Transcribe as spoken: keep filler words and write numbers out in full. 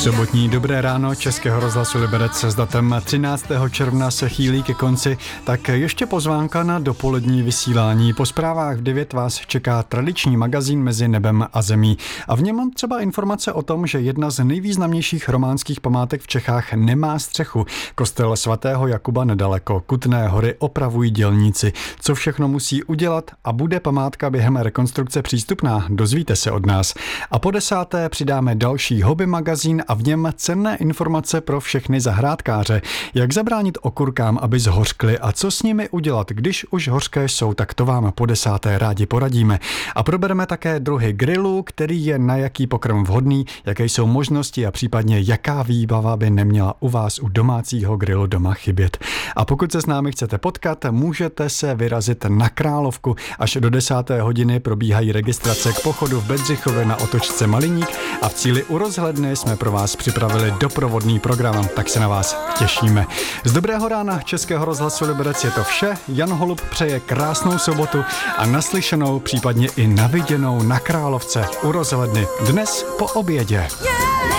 Sobotní dobré ráno Českého rozhlasu Liberec s datem třináctého června se chýlí ke konci, tak ještě pozvánka na dopolední vysílání. Po zprávách v devět vás čeká tradiční magazín Mezi nebem a zemí. A v něm mám třeba informace o tom, že jedna z nejvýznamnějších románských památek v Čechách nemá střechu. Kostel svatého Jakuba nedaleko Kutné Hory opravují dělníci. Co všechno musí udělat a bude památka během rekonstrukce přístupná? Dozvíte se od nás. A po desáté přidáme další hobby magazín a v něm cenné informace pro všechny zahrádkáře. Jak zabránit okurkám, aby zhořkly a co s nimi udělat, když už hořké jsou, tak to vám po desáté rádi poradíme. A probereme také druhy grilu, který je na jaký pokrm vhodný, jaké jsou možnosti a případně jaká výbava by neměla u vás u domácího grilu doma chybět. A pokud se s námi chcete potkat, můžete se vyrazit na Královku. Až do desáté hodiny probíhají registrace k pochodu v Bedřichově na otočce Maliník a v cíli u rozhledny jsme pro vás připravili doprovodný program, tak se na vás těšíme. Z dobrého rána Českého rozhlasu Liberec je to vše. Jan Holub přeje krásnou sobotu a naslyšenou, případně i naviděnou na Královce u rozhledny dnes po obědě.